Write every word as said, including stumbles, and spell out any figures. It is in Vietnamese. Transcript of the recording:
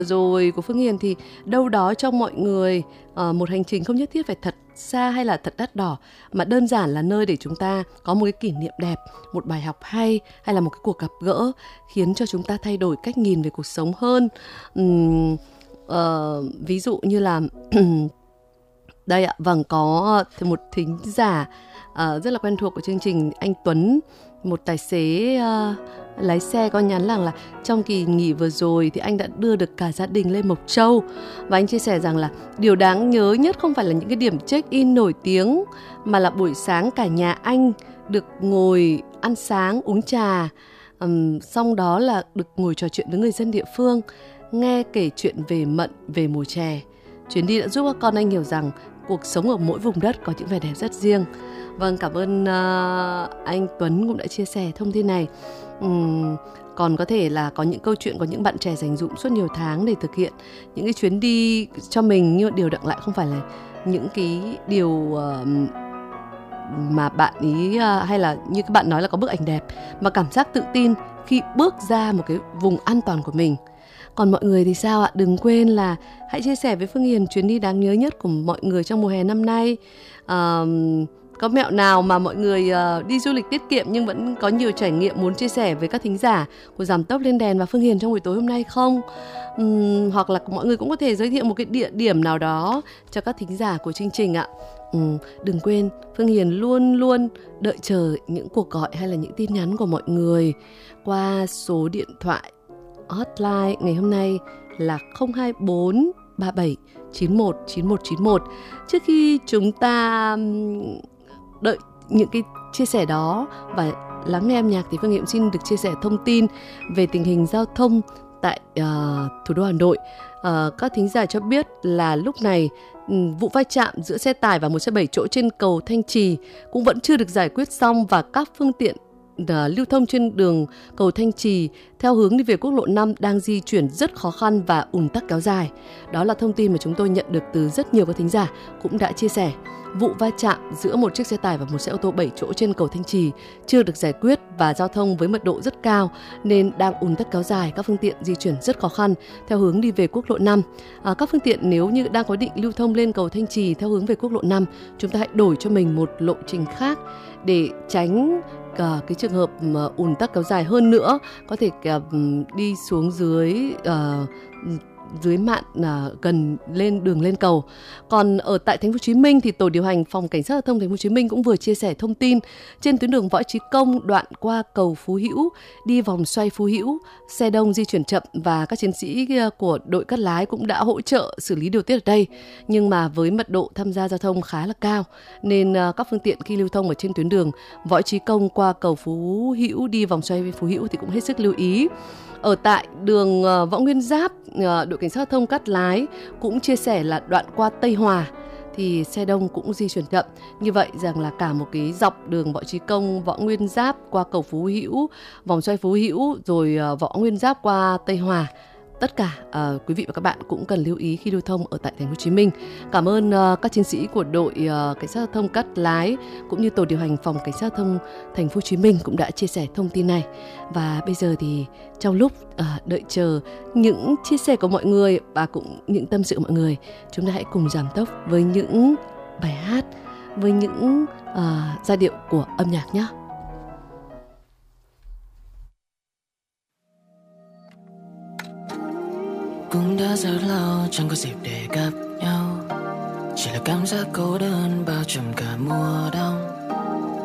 Rồi của Phương Hiền thì đâu đó trong mọi người, uh, một hành trình không nhất thiết phải thật xa hay là thật đắt đỏ, mà đơn giản là nơi để chúng ta có một cái kỷ niệm đẹp, một bài học hay, hay là một cái cuộc gặp gỡ khiến cho chúng ta thay đổi cách nhìn về cuộc sống hơn. Uhm, uh, ví dụ như là đây ạ, vâng, có một thính giả uh, rất là quen thuộc của chương trình, anh Tuấn, một tài xế uh, lái xe, có nhắn rằng là trong kỳ nghỉ vừa rồi thì anh đã đưa được cả gia đình lên Mộc Châu. Và anh chia sẻ rằng là điều đáng nhớ nhất không phải là những cái điểm check-in nổi tiếng, mà là buổi sáng cả nhà anh được ngồi ăn sáng, uống trà, um, xong đó là được ngồi trò chuyện với người dân địa phương, nghe kể chuyện về mận, về mùa chè. Chuyến đi đã giúp các con anh hiểu rằng cuộc sống ở mỗi vùng đất có những vẻ đẹp rất riêng. Vâng, cảm ơn uh, anh Tuấn cũng đã chia sẻ thông tin này. Uhm, còn có thể là có những câu chuyện, có những bạn trẻ dành dụm suốt nhiều tháng để thực hiện những cái chuyến đi cho mình, nhưng mà điều đặng lại không phải là những cái điều uh, mà bạn ý uh, hay là như các bạn nói là có bức ảnh đẹp, mà cảm giác tự tin khi bước ra một cái vùng an toàn của mình. Còn mọi người thì sao ạ? Đừng quên là hãy chia sẻ với Phương Hiền chuyến đi đáng nhớ nhất của mọi người trong mùa hè năm nay. uh, Có mẹo nào mà mọi người uh, đi du lịch tiết kiệm nhưng vẫn có nhiều trải nghiệm muốn chia sẻ với các thính giả của Giảm Tốc Lên Đèn và Phương Hiền trong buổi tối hôm nay không? Uhm, hoặc là mọi người cũng có thể giới thiệu một cái địa điểm nào đó cho các thính giả của chương trình ạ. Uhm, đừng quên, Phương Hiền luôn luôn đợi chờ những cuộc gọi hay là những tin nhắn của mọi người qua số điện thoại hotline ngày hôm nay là không hai bốn ba bảy chín một chín một chín một. Trước khi chúng ta đợi những cái chia sẻ đó và lắng nghe âm nhạc thì Phương Hiền xin được chia sẻ thông tin về tình hình giao thông tại uh, thủ đô Hà Nội. Uh, các thính giả cho biết là lúc này um, vụ va chạm giữa xe tải và một xe bảy chỗ trên cầu Thanh Trì cũng vẫn chưa được giải quyết xong, và các phương tiện uh, lưu thông trên đường cầu Thanh Trì theo hướng đi về quốc lộ năm đang di chuyển rất khó khăn và ùn tắc kéo dài. Đó là thông tin mà chúng tôi nhận được từ rất nhiều các thính giả cũng đã chia sẻ. Vụ va chạm giữa một chiếc xe tải và một xe ô tô bảy chỗ trên cầu Thanh Trì chưa được giải quyết và giao thông với mật độ rất cao nên đang ùn tắc kéo dài, các phương tiện di chuyển rất khó khăn theo hướng đi về quốc lộ năm. À, các phương tiện nếu như đang có định lưu thông lên cầu Thanh Trì theo hướng về quốc lộ năm, chúng ta hãy đổi cho mình một lộ trình khác để tránh cả cái trường hợp mà ùn tắc kéo dài hơn nữa, có thể uh, đi xuống dưới uh, dưới mạn à, gần lên đường lên cầu. Còn ở tại Thành phố Hồ Chí Minh thì tổ điều hành phòng cảnh sát giao thông Thành phố Hồ Chí Minh cũng vừa chia sẻ thông tin trên tuyến đường Võ Chí Công đoạn qua cầu Phú Hữu đi vòng xoay Phú Hữu, xe đông di chuyển chậm và các chiến sĩ của đội cắt lái cũng đã hỗ trợ xử lý điều tiết ở đây. Nhưng mà với mật độ tham gia giao thông khá là cao nên à, các phương tiện khi lưu thông ở trên tuyến đường Võ Chí Công qua cầu Phú Hữu đi vòng xoay Phú Hữu thì cũng hết sức lưu ý. Ở tại đường Võ Nguyên Giáp, đội cảnh sát giao thông Cát Lái cũng chia sẻ là đoạn qua Tây Hòa thì xe đông cũng di chuyển chậm. Như vậy rằng là cả một cái dọc đường Võ Chí Công, Võ Nguyên Giáp qua cầu Phú Hữu, vòng xoay Phú Hữu rồi Võ Nguyên Giáp qua Tây Hòa, tất cả uh, quý vị và các bạn cũng cần lưu ý khi lưu thông ở tại Thành phố Hồ Chí Minh. Cảm ơn uh, các chiến sĩ của đội uh, cảnh sát giao thông Cát Lái cũng như tổ điều hành phòng cảnh sát giao thông Thành phố Hồ Chí Minh cũng đã chia sẻ thông tin này. Và bây giờ thì trong lúc uh, đợi chờ những chia sẻ của mọi người và cũng những tâm sự của mọi người, chúng ta hãy cùng giảm tốc với những bài hát, với những uh, giai điệu của âm nhạc nhé. Cũng đã rất lâu chẳng có dịp để gặp nhau, chỉ là cảm giác cô đơn bao trùm cả mùa đông.